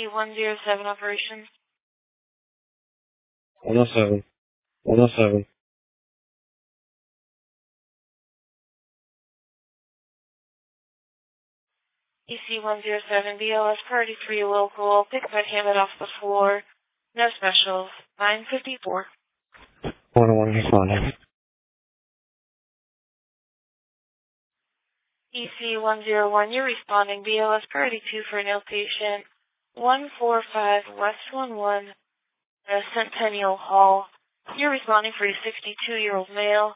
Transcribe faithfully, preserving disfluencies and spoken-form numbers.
C one zero seven operations. one oh seven. one oh seven. E C one zero seven B L S priority three local. Pick up at Hammond off the floor. No specials. nine fifty-four. one oh one responding. E C one zero one, you're responding. B L S priority two for an outpatient. one four five West one one, uh, Centennial Hall. You're responding for a sixty-two-year-old male.